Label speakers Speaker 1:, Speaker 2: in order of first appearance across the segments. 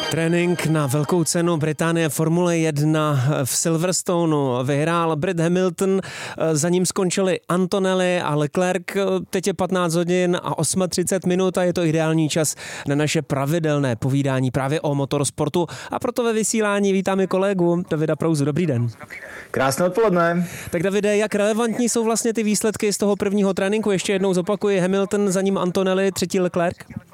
Speaker 1: Trénink na velkou cenu Británie Formule 1 v Silverstoneu vyhrál Brit Hamilton, za ním skončili Antonelli a Leclerc. Teď je 15 hodin a 38 minut a je to ideální čas na naše pravidelné povídání právě o motorsportu. A proto ve vysílání vítáme kolegu Davida Prouzu. Dobrý den.
Speaker 2: Krásné odpoledne.
Speaker 1: Tak Davide, jak relevantní jsou vlastně ty výsledky z toho prvního tréninku? Ještě jednou zopakuji, Hamilton, za ním Antonelli, třetí Leclerc.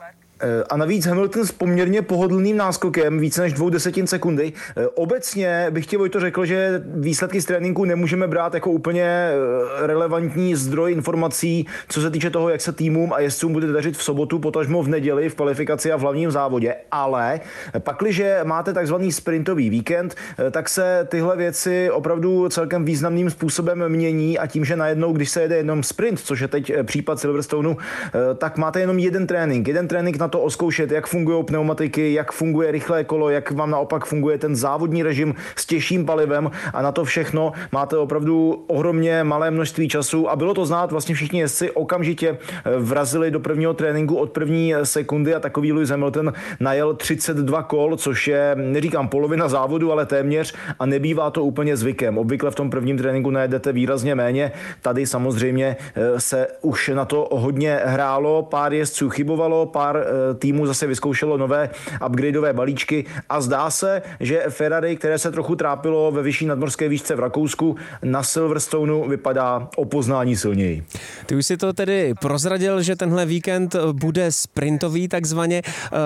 Speaker 2: A navíc Hamilton s poměrně pohodlným náskokem, více než 0,2 sekundy. Obecně bych ti, Vojto, řekl, že výsledky z tréninku nemůžeme brát jako úplně relevantní zdroj informací, co se týče toho, jak se týmům a jezdcům bude dařit v sobotu, potažmo v neděli v kvalifikaci a v hlavním závodě. Ale pakliže máte takzvaný sprintový víkend, tak se tyhle věci opravdu celkem významným způsobem mění a tím, že najednou, když se jede jenom sprint, což je teď případ Silverstoneu, tak máte jenom jeden trénink na to oskoušet, jak fungují pneumatiky, jak funguje rychlé kolo, jak vám naopak funguje ten závodní režim s těžším palivem a na to všechno máte opravdu ohromně malé množství času a bylo to znát, vlastně všichni jezdci okamžitě vrazili do prvního tréninku od první sekundy a takový Lewis Hamilton najel 32 kol, což je, neříkám polovina závodu, ale téměř a nebývá to úplně zvykem. Obvykle v tom prvním tréninku najedete výrazně méně. Tady samozřejmě se už na to hodně hrálo, pár jezdců chybovalo, pár týmu zase vyzkoušelo nové upgradeové balíčky a zdá se, že Ferrari, které se trochu trápilo ve vyšší nadmořské výšce v Rakousku, na Silverstoneu vypadá o poznání silněji.
Speaker 1: Ty už si to tedy prozradil, že tenhle víkend bude sprintový takzvaně,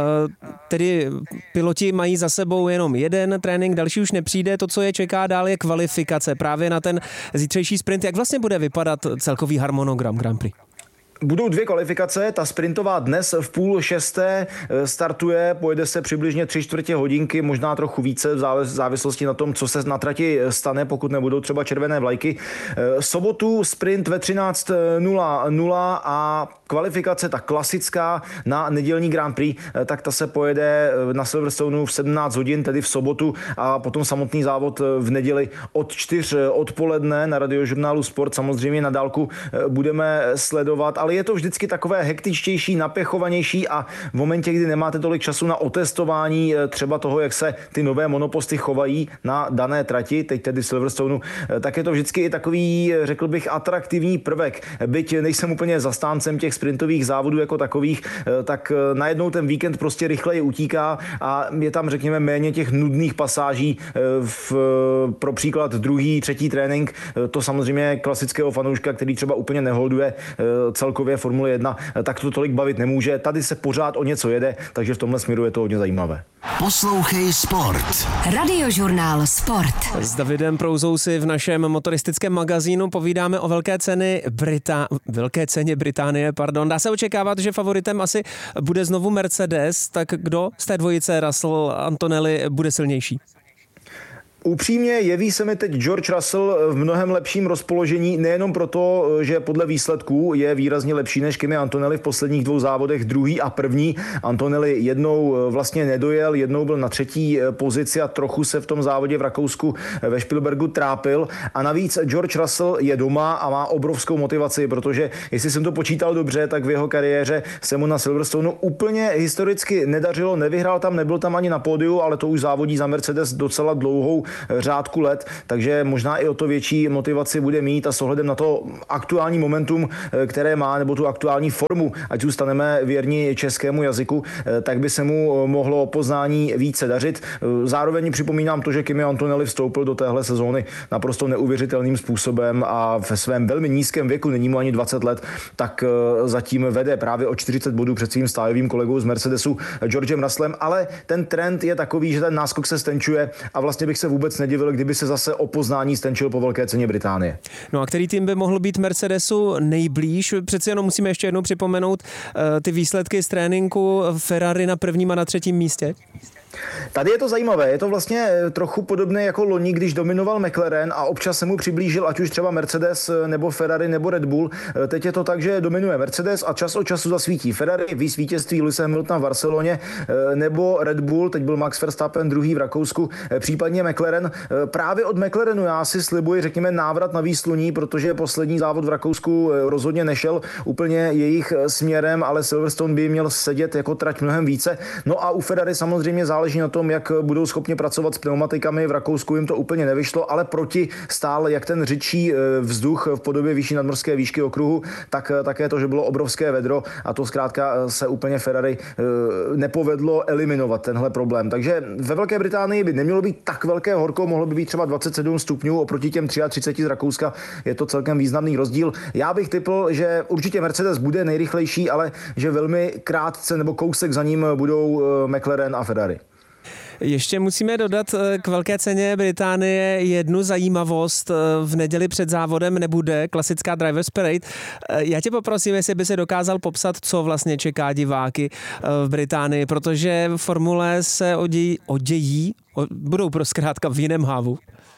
Speaker 1: tedy piloti mají za sebou jenom jeden trénink, další už nepřijde, to, co je čeká dál, je kvalifikace právě na ten zítřejší sprint. Jak vlastně bude vypadat celkový harmonogram Grand Prix?
Speaker 2: Budou dvě kvalifikace, ta sprintová dnes v 5:30 startuje, pojede se přibližně 3/4 hodinky, možná trochu více v závislosti na tom, co se na trati stane, pokud nebudou třeba červené vlajky. Sobotu sprint ve 13:00 a kvalifikace, ta klasická na nedělní Grand Prix, tak ta se pojede na Silverstoneu v 17 hodin, tedy v sobotu a potom samotný závod v neděli od 4 odpoledne na Radiožurnálu Sport. Samozřejmě na dálku budeme sledovat, ale je to vždycky takové hektičtější, napěchovanější a v momentě, kdy nemáte tolik času na otestování třeba toho, jak se ty nové monoposty chovají na dané trati, teď tedy Silverstoneu, tak je to vždycky i takový, řekl bych, atraktivní prvek. Byť nejsem úplně zastáncem těch sprintových závodů jako takových, tak najednou ten víkend prostě rychleji utíká a je tam, řekněme, méně těch nudných pasáží pro příklad druhý, třetí trénink. To samozřejmě klasického fanouška, který třeba úplně neholduje celkově Formule 1, tak to tolik bavit nemůže. Tady se pořád o něco jede, takže v tomhle směru je to hodně zajímavé.
Speaker 3: Poslouchej Sport.
Speaker 4: Radiožurnál Sport.
Speaker 1: S Davidem Prouzou si v našem motoristickém magazínu povídáme o velké ceně Británie. Dá se očekávat, že favoritem asi bude znovu Mercedes, tak kdo z té dvojice Russell Antonelli bude silnější?
Speaker 2: Upřímně jeví se mi teď George Russell v mnohem lepším rozpoložení, nejenom proto, že podle výsledků je výrazně lepší než Kimi Antonelli v posledních dvou závodech, druhý a první. Antonelli jednou vlastně nedojel, jednou byl na třetí pozici a trochu se v tom závodě v Rakousku ve Spielbergu trápil. A navíc George Russell je doma a má obrovskou motivaci, protože jestli jsem to počítal dobře, tak v jeho kariéře se mu na Silverstoneu úplně historicky nedařilo, nevyhrál tam, nebyl tam ani na pódiu, ale to už závodí za Mercedes docela dlouhou řádku let, takže možná i o to větší motivaci bude mít a s ohledem na to aktuální momentum, které má, nebo tu aktuální formu, ať zůstaneme věrni českému jazyku, tak by se mu mohlo poznání více dařit. Zároveň připomínám to, že Kimi Antonelli vstoupil do téhle sezóny naprosto neuvěřitelným způsobem a ve svém velmi nízkém věku, není mu ani 20 let, tak zatím vede právě o 40 bodů před svým stájovým kolegou z Mercedesu Georgem Russellem, ale ten trend je takový, že ten náskok se stenčuje a vlastně bych se vůbec nedivil, kdyby se zase o poznání stenčil po velké ceně Británie.
Speaker 1: No a který tým by mohl být Mercedesu nejblíž? Přeci jenom musíme ještě jednou připomenout ty výsledky z tréninku Ferrari na prvním a na třetím místě.
Speaker 2: Tady je to zajímavé, je to vlastně trochu podobné jako loni, když dominoval McLaren a občas se mu přiblížil ať už třeba Mercedes nebo Ferrari nebo Red Bull. Teď je to tak, že dominuje Mercedes a čas od času zasvítí Ferrari, vítězství Lewise Hamiltona v Barceloně nebo Red Bull, teď byl Max Verstappen druhý v Rakousku, případně McLaren. Právě od McLarenu já si slibuji, řekněme, návrat na výsluní, protože poslední závod v Rakousku rozhodně nešel úplně jejich směrem, ale Silverstone by měl sedět jako trať mnohem více. No a u Ferrari samozřejmě záleží záleží na tom, jak budou schopni pracovat s pneumatikami. V Rakousku jim to úplně nevyšlo, ale proti stál jak ten řidčí vzduch v podobě vyšší nadmořské výšky okruhu, tak také to, že bylo obrovské vedro a to zkrátka se úplně Ferrari nepovedlo eliminovat tenhle problém. Takže ve Velké Británii by nemělo být tak velké horko, mohlo by být třeba 27 stupňů oproti těm 33 z Rakouska. Je to celkem významný rozdíl. Já bych tipl, že určitě Mercedes bude nejrychlejší, ale že velmi krátce nebo kousek za ním budou McLaren a Ferrari.
Speaker 1: Ještě musíme dodat k Velké ceně Británie jednu zajímavost. V neděli před závodem nebude klasická Drivers Parade. Já tě poprosím, jestli by se dokázal popsat, co vlastně čeká diváky v Británii, protože formule se budou zkrátka v jiném hávu.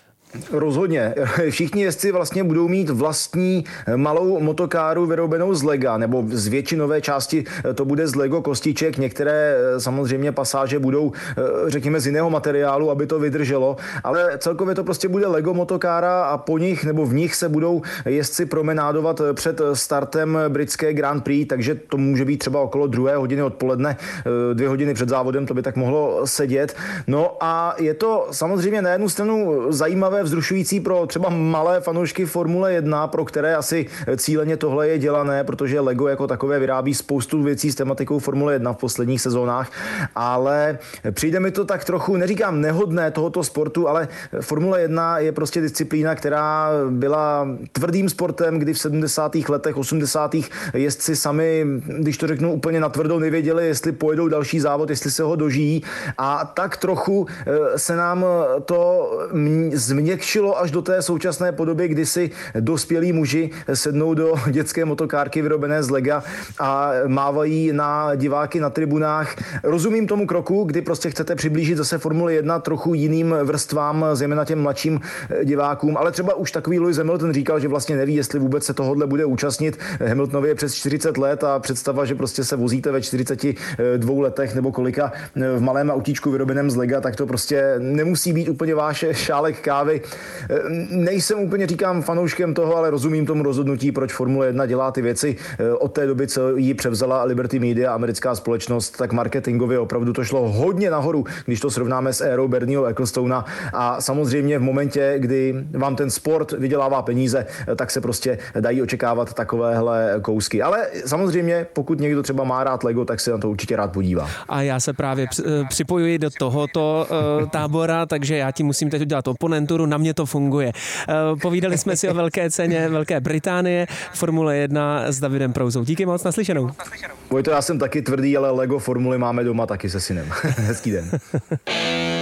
Speaker 2: Rozhodně. Všichni jezdci vlastně budou mít vlastní malou motokáru vyrobenou z lega, nebo z většinové části to bude z Lego kostiček. Některé samozřejmě pasáže budou, řekněme, z jiného materiálu, aby to vydrželo, ale celkově to prostě bude Lego motokára a po nich nebo v nich se budou jezdci promenádovat před startem britské Grand Prix, takže to může být třeba okolo 2 hodiny odpoledne, 2 hodiny před závodem, to by tak mohlo sedět. No a je to samozřejmě na jednu stranu zajímavé, vzrušující pro třeba malé fanoušky Formule 1, pro které asi cíleně tohle je dělané, protože Lego jako takové vyrábí spoustu věcí s tematikou Formule 1 v posledních sezónách, ale přijde mi to tak trochu, neříkám nehodné tohoto sportu, ale Formule 1 je prostě disciplína, která byla tvrdým sportem, kdy v 70. letech, 80. jezdci sami, když to řeknu úplně natvrdo, nevěděli, jestli pojedou další závod, jestli se ho dožijí, a tak trochu se nám to změkšilo až do té současné podoby, kdy si dospělí muži sednou do dětské motokárky vyrobené z lega a mávají na diváky na tribunách. Rozumím tomu kroku, kdy prostě chcete přiblížit zase Formule 1 trochu jiným vrstvám, zejména těm mladším divákům, ale třeba už takový Lewis Hamilton říkal, že vlastně neví, jestli vůbec se tohodle bude účastnit. Hamiltonovi je přes 40 let a představa, že prostě se vozíte ve 42 letech nebo kolika v malém autíčku vyrobeném z lega, tak to prostě nemusí být úplně váš šálek kávy. Nejsem úplně, říkám, fanouškem toho, ale rozumím tomu rozhodnutí, proč Formule 1 dělá ty věci. Od té doby, co ji převzala Liberty Media, americká společnost, tak marketingově opravdu to šlo hodně nahoru, když to srovnáme s érou Bernieho Ecclestona, a samozřejmě v momentě, kdy vám ten sport vydělává peníze, tak se prostě dají očekávat takovéhle kousky. Ale samozřejmě, pokud někdo třeba má rád Lego, tak se na to určitě rád podívá.
Speaker 1: A já se právě připojuji do tohoto tábora, takže já ti musím teď udělat oponenturu, na mě to funguje. Povídali jsme si o Velké ceně Velké Británie, Formule 1 s Davidem Prouzou. Díky moc, naslyšenou.
Speaker 2: Vojto, já jsem taky tvrdý, ale Lego formuly máme doma taky se synem. Hezký den.